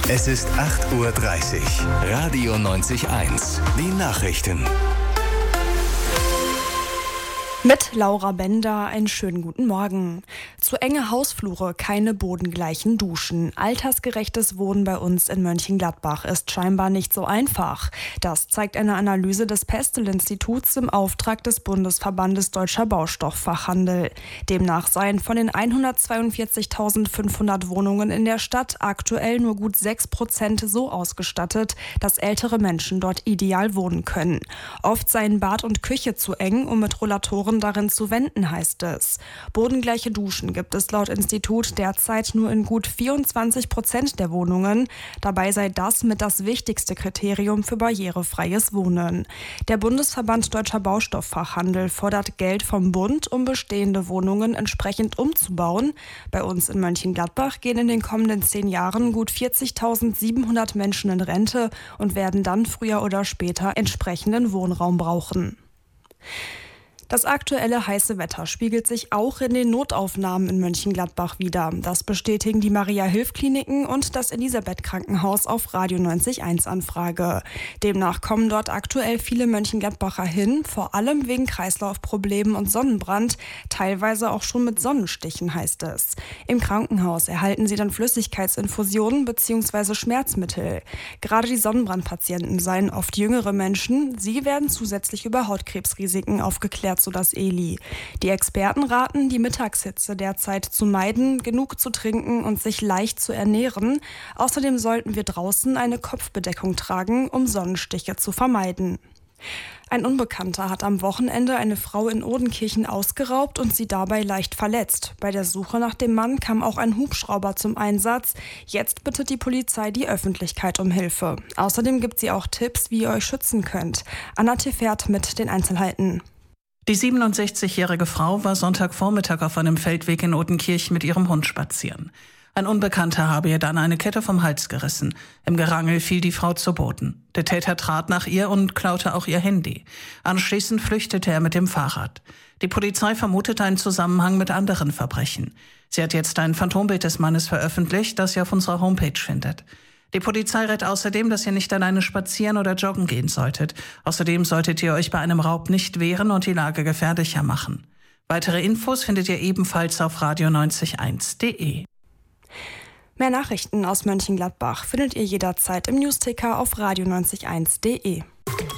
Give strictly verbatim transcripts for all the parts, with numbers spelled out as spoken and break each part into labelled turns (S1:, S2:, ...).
S1: Es ist acht Uhr dreißig. Radio neunzig eins. Die Nachrichten.
S2: Mit Laura Bender einen schönen guten Morgen. Zu enge Hausflure, keine bodengleichen Duschen. Altersgerechtes Wohnen bei uns in Mönchengladbach ist scheinbar nicht so einfach. Das zeigt eine Analyse des Pestel-Instituts im Auftrag des Bundesverbandes Deutscher Baustofffachhandel. Demnach seien von den hundertzweiundvierzigtausendfünfhundert Wohnungen in der Stadt aktuell nur gut sechs Prozent so ausgestattet, dass ältere Menschen dort ideal wohnen können. Oft seien Bad und Küche zu eng, um mit Rollatoren darin zu wenden, heißt es. Bodengleiche Duschen gibt es laut Institut derzeit nur in gut vierundzwanzig Prozent der Wohnungen. Dabei sei das mit das wichtigste Kriterium für barrierefreies Wohnen. Der Bundesverband Deutscher Baustoffachhandel fordert Geld vom Bund, um bestehende Wohnungen entsprechend umzubauen. Bei uns in Mönchengladbach gehen in den kommenden zehn Jahren gut vierzigtausendsiebenhundert Menschen in Rente und werden dann früher oder später entsprechenden Wohnraum brauchen. Das aktuelle heiße Wetter spiegelt sich auch in den Notaufnahmen in Mönchengladbach wider. Das bestätigen die Maria-Hilf-Kliniken und das Elisabeth-Krankenhaus auf Radio neunzig eins Anfrage. Demnach kommen dort aktuell viele Mönchengladbacher hin, vor allem wegen Kreislaufproblemen und Sonnenbrand, teilweise auch schon mit Sonnenstichen, heißt es. Im Krankenhaus erhalten sie dann Flüssigkeitsinfusionen bzw. Schmerzmittel. Gerade die Sonnenbrandpatienten seien oft jüngere Menschen. Sie werden zusätzlich über Hautkrebsrisiken aufgeklärt, so das Eli. Die Experten raten, die Mittagshitze derzeit zu meiden, genug zu trinken und sich leicht zu ernähren. Außerdem sollten wir draußen eine Kopfbedeckung tragen, um Sonnenstiche zu vermeiden. Ein Unbekannter hat am Wochenende eine Frau in Odenkirchen ausgeraubt und sie dabei leicht verletzt. Bei der Suche nach dem Mann kam auch ein Hubschrauber zum Einsatz. Jetzt bittet die Polizei die Öffentlichkeit um Hilfe. Außerdem gibt sie auch Tipps, wie ihr euch schützen könnt. Anna Tefert mit den Einzelheiten.
S3: Die siebenundsechzigjährige Frau war Sonntagvormittag auf einem Feldweg in Odenkirch mit ihrem Hund spazieren. Ein Unbekannter habe ihr dann eine Kette vom Hals gerissen. Im Gerangel fiel die Frau zu Boden. Der Täter trat nach ihr und klaute auch ihr Handy. Anschließend flüchtete er mit dem Fahrrad. Die Polizei vermutet einen Zusammenhang mit anderen Verbrechen. Sie hat jetzt ein Phantombild des Mannes veröffentlicht, das ihr auf unserer Homepage findet. Die Polizei rät außerdem, dass ihr nicht alleine spazieren oder joggen gehen solltet. Außerdem solltet ihr euch bei einem Raub nicht wehren und die Lage gefährlicher machen. Weitere Infos findet ihr ebenfalls auf radio neunzig eins punkt de.
S2: Mehr Nachrichten aus Mönchengladbach findet ihr jederzeit im Newsticker auf radio neunzig eins punkt de.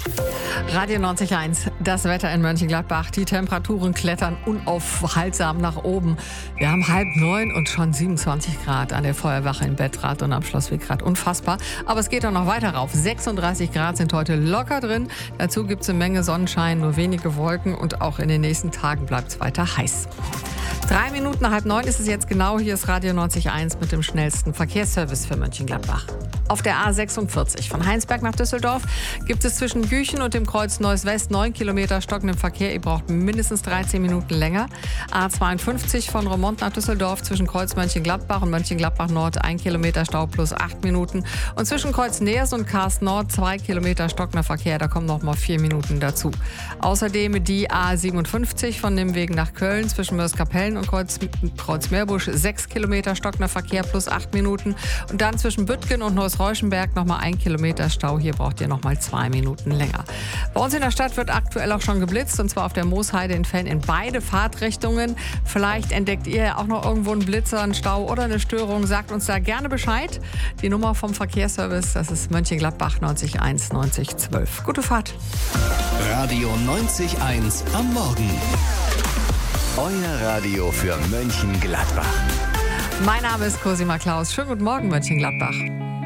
S4: Radio neunzig eins, das Wetter in Mönchengladbach. Die Temperaturen klettern unaufhaltsam nach oben. Wir haben halb neun und schon siebenundzwanzig Grad an der Feuerwache in Bettrath und am Schlosswegrad. Unfassbar. Aber es geht auch noch weiter rauf. sechsunddreißig Grad sind heute locker drin. Dazu gibt es eine Menge Sonnenschein, nur wenige Wolken und auch in den nächsten Tagen bleibt es weiter heiß. Drei Minuten nach halb neun ist es jetzt genau. Hier ist Radio neunzig eins mit dem schnellsten Verkehrsservice für Mönchengladbach. Auf der A sechsundvierzig von Heinsberg nach Düsseldorf gibt es zwischen Büchen und dem Kreuz Neuss West neun Kilometer stockenden Verkehr. Ihr braucht mindestens dreizehn Minuten länger. A zweiundfünfzig von Remont nach Düsseldorf zwischen Kreuz Mönchengladbach und Mönchengladbach Nord ein Kilometer Stau plus acht Minuten. Und zwischen Kreuz Neers und Karst Nord zwei Kilometer stockender Verkehr. Da kommen noch mal vier Minuten dazu. Außerdem die A siebenundfünfzig von Nimwegen nach Köln zwischen Mörs-Kapellen und Kreuz, Kreuz Meerbusch sechs Kilometer stockender Verkehr plus acht Minuten. Und dann zwischen Büttgen und Neuss-Reuschenberg noch mal ein Kilometer Stau. Hier braucht ihr noch mal zwei Minuten länger. Bei uns in der Stadt wird aktuell auch schon geblitzt, und zwar auf der Moosheide in Fenn in beide Fahrtrichtungen. Vielleicht entdeckt ihr auch noch irgendwo einen Blitzer, einen Stau oder eine Störung. Sagt uns da gerne Bescheid. Die Nummer vom Verkehrsservice, das ist Mönchengladbach neunzig eins neunzig zwölf. Gute Fahrt.
S1: Radio neunzig eins am Morgen. Euer Radio für Mönchengladbach.
S4: Mein Name ist Cosima Klaus. Schönen guten Morgen, Mönchengladbach.